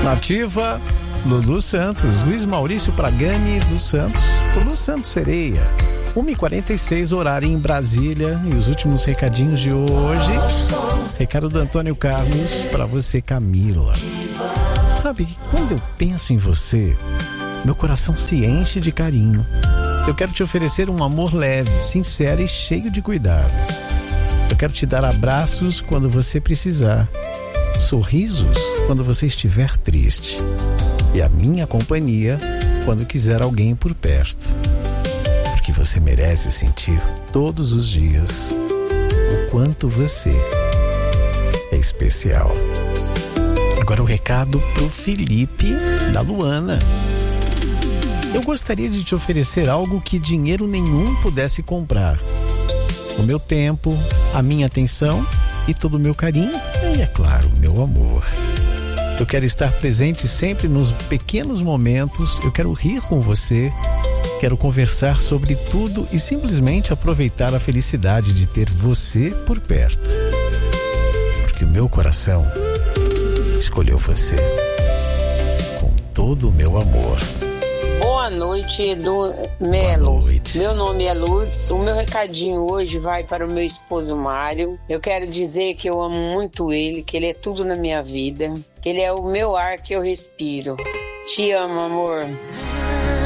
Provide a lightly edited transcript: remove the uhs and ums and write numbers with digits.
Nativa, Lulu Santos, Luiz Maurício Pragani dos Santos, Lulu Santos Sereia. 1h46, horário em Brasília. E os últimos recadinhos de hoje. Recado do Antônio Carlos para você, Camila. Sabe, quando eu penso em você, meu coração se enche de carinho. Eu quero te oferecer um amor leve, sincero e cheio de cuidado. Eu quero te dar abraços quando você precisar, sorrisos quando você estiver triste e a minha companhia quando quiser alguém por perto. Porque você merece sentir todos os dias o quanto você é especial. Agora o recado pro Felipe da Luana. Eu gostaria de te oferecer algo que dinheiro nenhum pudesse comprar. O meu tempo, a minha atenção e todo o meu carinho e, é claro, o meu amor. Eu quero estar presente sempre nos pequenos momentos, eu quero rir com você, quero conversar sobre tudo e simplesmente aproveitar a felicidade de ter você por perto. Porque o meu coração escolheu você com todo o meu amor. Boa noite, Edu Melo. Boa noite. Meu nome é Lourdes. O meu recadinho hoje vai para o meu esposo Mário. Eu quero dizer que eu amo muito ele, que ele é tudo na minha vida, que ele é o meu ar que eu respiro. Te amo, amor.